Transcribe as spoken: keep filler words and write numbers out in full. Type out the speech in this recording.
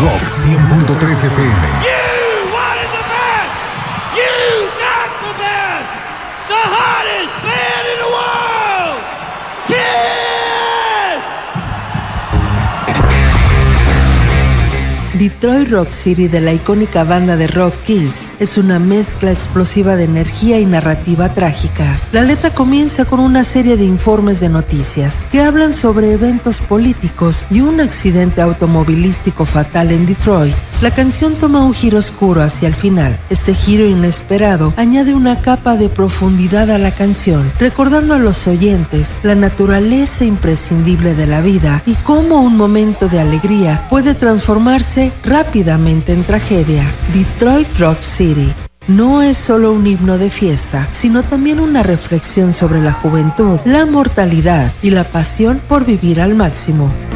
Rock cien punto tres F M. Detroit Rock City de la icónica banda de rock Kiss es una mezcla explosiva de energía y narrativa trágica. La letra comienza con una serie de informes de noticias que hablan sobre eventos políticos y un accidente automovilístico fatal en Detroit. La canción toma un giro oscuro hacia el final. Este giro inesperado añade una capa de profundidad a la canción, recordando a los oyentes la naturaleza imprescindible de la vida y cómo un momento de alegría puede transformarse rápidamente en tragedia. Detroit Rock City no es solo un himno de fiesta, sino también una reflexión sobre la juventud, la mortalidad y la pasión por vivir al máximo.